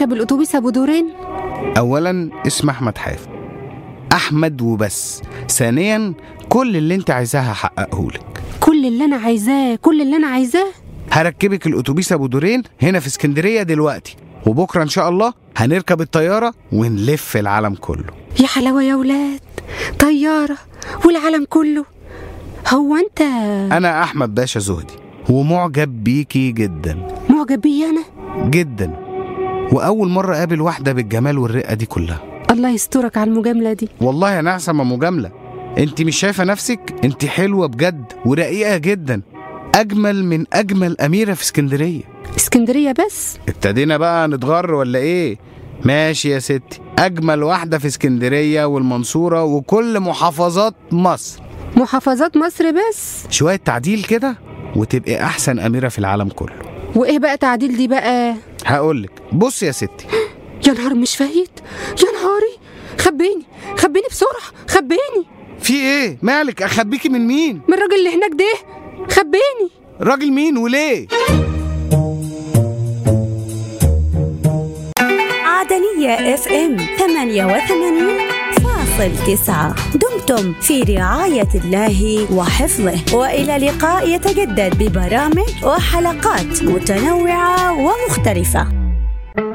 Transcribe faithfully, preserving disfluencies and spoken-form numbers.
أركب الأتوبيس أبو دورين؟ أولا اسم أحمد حافظ، أحمد وبس. ثانيا كل اللي انت عايزاه هحققهولك. كل اللي أنا عايزاه كل اللي أنا عايزاه هركبك الأتوبيس أبو دورين هنا في اسكندرية دلوقتي، وبكرة إن شاء الله هنركب الطيارة ونلف العالم كله. يا حلاوة يا ولاد، طيارة والعالم كله. هو أنت؟ أنا أحمد باشا زهدي، ومعجب بيكي جدا. معجب بي أنا؟ جدا، وأول مرة قابل واحدة بالجمال والرقة دي كلها. الله يسترك على المجاملة دي. والله يا نعسة ما مجاملة، انت مش شايفة نفسك؟ انت حلوة بجد ورقيقة جدا، أجمل من أجمل أميرة في اسكندرية. اسكندرية بس؟ ابتدينا بقى نتغر ولا ايه؟ ماشي يا ستي، أجمل واحدة في اسكندرية والمنصورة وكل محافظات مصر. محافظات مصر بس؟ شوية تعديل كده وتبقى أحسن أميرة في العالم كله. وإيه بقى تعديل دي بقى؟ هقولك، بص يا ستي. يا نهار مش فايت، يا نهاري، خبيني خبيني بسرعة، خبيني. في ايه؟ مالك؟ أخبيكي من مين؟ من الراجل اللي هناك ده، خبيني. راجل مين وليه؟ عدنية اف ام ثمانية وثمانين فاصل تسعة. دمتم في رعاية الله وحفظه، وإلى لقاء يتجدد ببرامج وحلقات متنوعة ومختلفة.